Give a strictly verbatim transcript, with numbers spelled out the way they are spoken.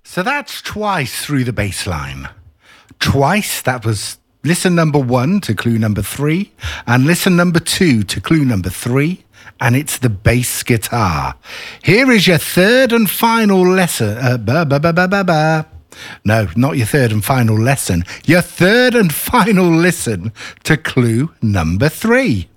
So that's twice through the bass line. Twice, that was listen number one to clue number three, and listen number two to clue number three, and it's the bass guitar. Here is your third and final lesson. Uh, ba, ba, ba, ba, ba, ba. No, not your third and final lesson. Your third and final listen to clue number three.